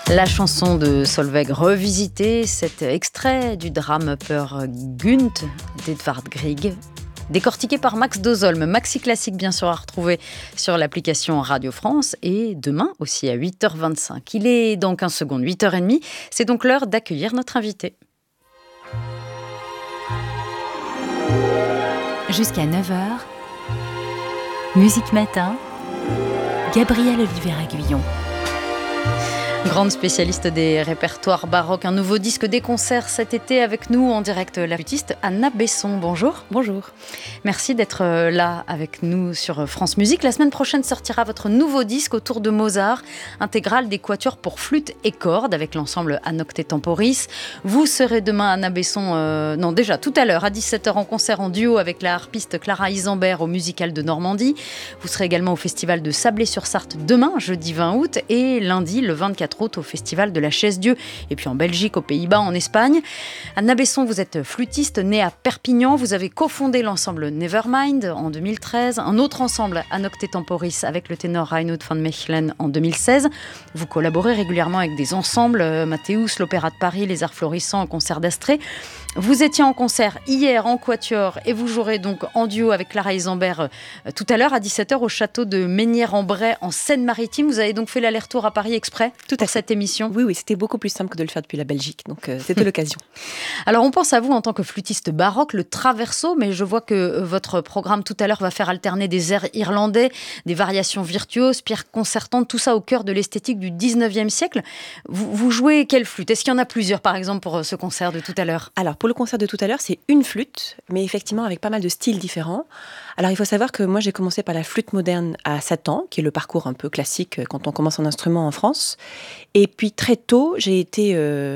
La chanson de Solveig revisitée, cet extrait du drame Peer Gynt d'Edvard Grieg, décortiqué par Max Dozolm. Maxi Classique bien sûr à retrouver sur l'application Radio France et demain aussi à 8h25. Il est dans 15 secondes, 8h30. C'est donc l'heure d'accueillir notre invité. Jusqu'à 9h, Musique Matin, Gabrielle Oliveira-Guillon. Grande spécialiste des répertoires baroques, un nouveau disque, des concerts cet été avec nous en direct, la flûtiste Anna Besson. Bonjour. Bonjour. Merci d'être là avec nous sur France Musique. La semaine prochaine sortira votre nouveau disque autour de Mozart, intégral des quatuors pour flûte et cordes avec l'ensemble Anocte Temporis. Vous serez demain, Anna Besson, déjà tout à l'heure à 17h en concert en duo avec la harpiste Clara Isambert au Musical de Normandie. Vous serez également au Festival de Sablé-sur-Sarthe demain, jeudi 20 août, et lundi le 24 août au Festival de la Chaise-Dieu, et puis en Belgique, aux Pays-Bas, en Espagne. Anna Besson, vous êtes flûtiste née à Perpignan. Vous avez cofondé l'ensemble Nevermind en 2013, un autre ensemble Anocte Temporis avec le ténor Reinhard van Mechelen en 2016. Vous collaborez régulièrement avec des ensembles, Mathéus, l'Opéra de Paris, les Arts Florissants, un concert d'Astrée. Vous étiez en concert hier en quatuor et vous jouerez donc en duo avec Clara Isambert tout à l'heure à 17h au château de Mesnières-en-Bray en Seine-Maritime. Vous avez donc fait l'aller-retour à Paris exprès pour cette émission. Oui, c'était beaucoup plus simple que de le faire depuis la Belgique, donc c'était l'occasion. Alors on pense à vous en tant que flûtiste baroque, le traverso, mais je vois que votre programme tout à l'heure va faire alterner des airs irlandais, des variations virtuoses, pierres concertantes, tout ça au cœur de l'esthétique du 19e siècle. Vous jouez quelle flûte ? Est-ce qu'il y en a plusieurs par exemple pour ce concert de tout à l'heure ? Alors pour le concert de tout à l'heure, c'est une flûte, mais effectivement avec pas mal de styles différents. Alors il faut savoir que moi j'ai commencé par la flûte moderne à 7 ans, qui est le parcours un peu classique quand on commence un instrument en France. Et puis très tôt, j'ai été,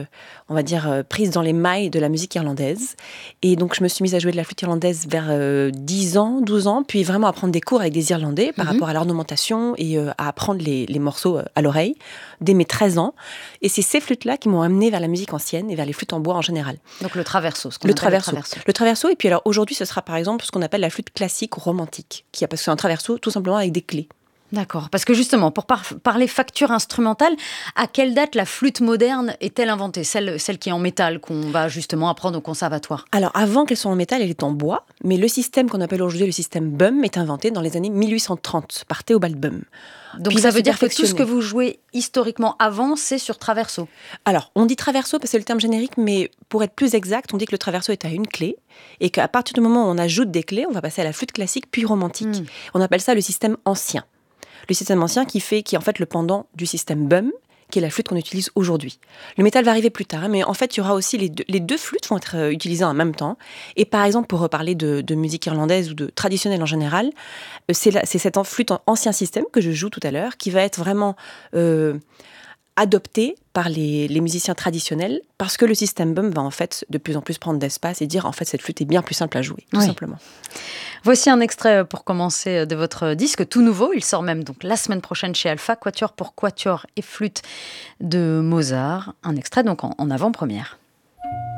prise dans les mailles de la musique irlandaise. Et donc je me suis mise à jouer de la flûte irlandaise vers 10 ans, 12 ans, puis vraiment à prendre des cours avec des Irlandais par rapport à l'ornementation et à apprendre les morceaux à l'oreille dès mes 13 ans. Et c'est ces flûtes-là qui m'ont amenée vers la musique ancienne et vers les flûtes en bois en général. Donc le traverso, ce qu'on Le appelle traverso. Le traverso, et puis alors aujourd'hui ce sera par exemple ce qu'on appelle la flûte classique romantique, parce que c'est un traverso tout simplement avec des clés. D'accord, parce que justement, pour parler facture instrumentale, à quelle date la flûte moderne est-elle inventée ? Celle qui est en métal, qu'on va justement apprendre au conservatoire. Alors, avant qu'elle soit en métal, elle est en bois, mais le système qu'on appelle aujourd'hui le système Böhm est inventé dans les années 1830 par Théobald Böhm. Donc ça veut dire que tout ce que vous jouez historiquement avant, c'est sur traverso. Alors, on dit traverso parce que c'est le terme générique, mais pour être plus exact, on dit que le traverso est à une clé et qu'à partir du moment où on ajoute des clés, on va passer à la flûte classique puis romantique. On appelle ça le système ancien. Le système ancien qui est en fait le pendant du système Böhm, qui est la flûte qu'on utilise aujourd'hui. Le métal va arriver plus tard, mais en fait, il y aura aussi les deux flûtes vont être utilisées en même temps. Et par exemple, pour reparler de musique irlandaise ou de traditionnelle en général, c'est cette flûte ancien système que je joue tout à l'heure, qui va être vraiment adoptée par les musiciens traditionnels, parce que le système Böhm va en fait de plus en plus prendre d'espace et dire en fait cette flûte est bien plus simple à jouer, tout simplement. Voici un extrait pour commencer de votre disque tout nouveau. Il sort même donc la semaine prochaine chez Alpha, quatuor pour quatuor et flûte de Mozart. Un extrait donc en avant-première.